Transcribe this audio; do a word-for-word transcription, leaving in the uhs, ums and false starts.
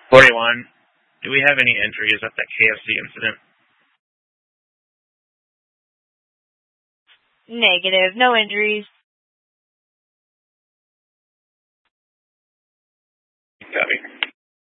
forty-one. Do we have any injuries at that K F C incident? Negative. No injuries. Copy.